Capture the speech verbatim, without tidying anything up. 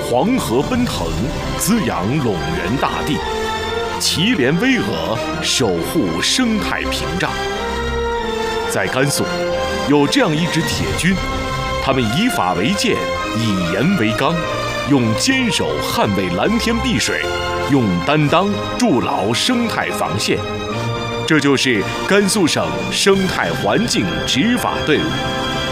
黄河奔腾，滋养陇原大地；祁连巍峨，守护生态屏障。在甘肃，有这样一支铁军，他们以法为鉴，以盐为纲，用坚守捍卫蓝天碧水，用担当筑牢生态防线。这就是甘肃省生态环境执法队伍。